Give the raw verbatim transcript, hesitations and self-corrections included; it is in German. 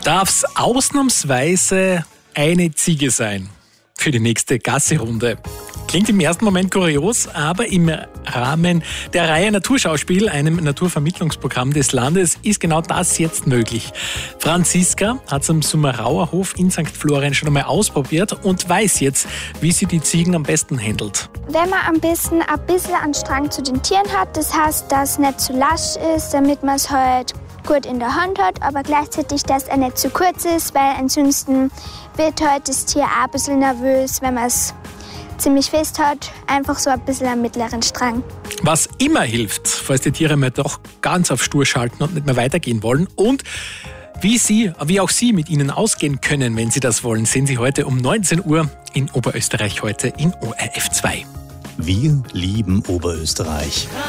Darf's ausnahmsweise eine Ziege sein für die nächste Gassi-Runde? Klingt im ersten Moment kurios, aber im Rahmen der Reihe Naturschauspiel, einem Naturvermittlungsprogramm des Landes, ist genau das jetzt möglich. Franziska hat es am Summerauer Hof in Sankt Florian schon einmal ausprobiert und weiß jetzt, wie sie die Ziegen am besten handelt. Wenn man am besten ein bisschen an Strang zu den Tieren hat, das heißt, dass es nicht zu lasch ist, damit man es halt gut in der Hand hat, aber gleichzeitig, dass er nicht zu kurz ist, weil ansonsten wird halt das Tier auch ein bisschen nervös, wenn man es ziemlich fest hat. Einfach so ein bisschen am mittleren Strang. Was immer hilft, falls die Tiere mal doch ganz auf stur schalten und nicht mehr weitergehen wollen, und wie Sie, wie auch Sie mit ihnen ausgehen können, wenn Sie das wollen, sehen Sie heute um neunzehn Uhr in Oberösterreich heute in O R F zwei. Wir lieben Oberösterreich.